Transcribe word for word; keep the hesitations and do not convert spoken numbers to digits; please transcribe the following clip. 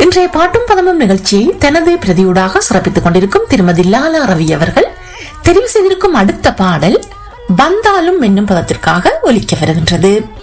இன்றைய பாட்டும் பதமும் நிகழ்ச்சியை தனது பிரதியூடாக சிறப்பித்துக் கொண்டிருக்கும் திருமதி லாலா ரவி அவர்கள் தெரிவு செய்திருக்கும் அடுத்த பாடல் வந்தாலும் என்னும் பதத்திற்காக ஒலிக்க வருகின்றது.